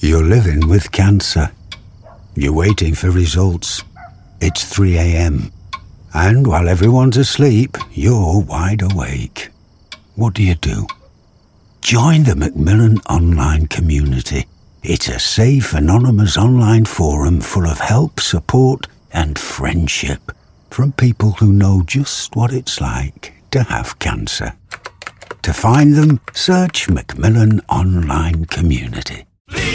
You're living with cancer. You're waiting for results. It's 3 a.m. And while everyone's asleep, you're wide awake. What do? Join the Macmillan Online Community. It's a safe, anonymous online forum full of help, support, and friendship from people who know just what it's like to have cancer. To find them, search Macmillan Online Community.